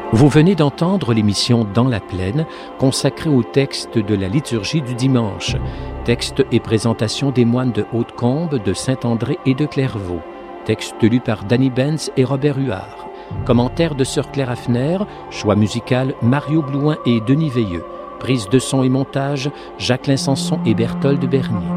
Vous venez d'entendre l'émission Dans la plaine, consacrée au texte de la liturgie du dimanche. Texte et présentation des moines de Hautecombe, de Saint-André et de Clairvaux. Texte lu par Danny Benz et Robert Huard. Commentaire de Sœur Claire Hafner, choix musical Mario Blouin et Denis Veilleux. Prise de son et montage Jacqueline Sanson et Berthold Bernier.